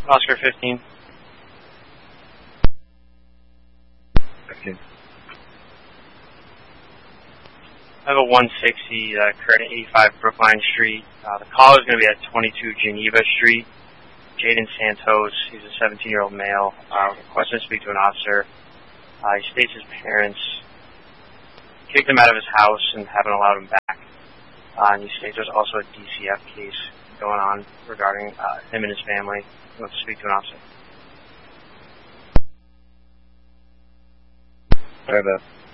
Oscar 15. Okay. I have a 160 current 85 Brookline Street. The call is going to be at 22 Geneva Street. Jaden Santos, he's a 17-year-old male, requesting to speak to an officer. He states his parents kicked him out of his house and haven't allowed him back. And he states there's also a DCF case going on regarding him and his family. He wants to speak to an officer. I have that.